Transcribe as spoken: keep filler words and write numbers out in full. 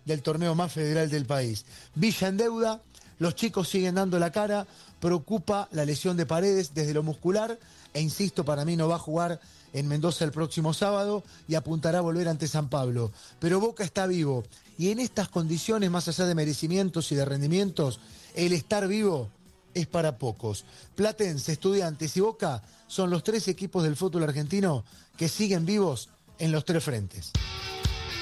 del torneo más federal del país. Villa en deuda, los chicos siguen dando la cara, preocupa la lesión de Paredes desde lo muscular, e insisto, para mí no va a jugar en Mendoza el próximo sábado y apuntará a volver ante San Pablo. Pero Boca está vivo, y en estas condiciones, más allá de merecimientos y de rendimientos, el estar vivo es para pocos. Platense, Estudiantes y Boca son los tres equipos del fútbol argentino que siguen vivos en los tres frentes.